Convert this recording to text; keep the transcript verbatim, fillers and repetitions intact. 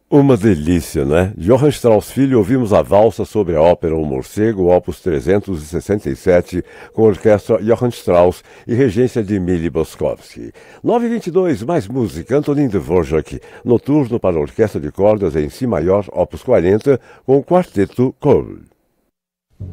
Uma delícia, né? Johann Strauss Filho, ouvimos a valsa sobre a ópera O Morcego, opus trezentos e sessenta e sete, com a orquestra Johann Strauss e regência de Emily Boskovsky. nove e vinte e dois, mais música, Antonin Dvorak, noturno para a orquestra de cordas em Si maior, opus quarenta, com o quarteto Cole.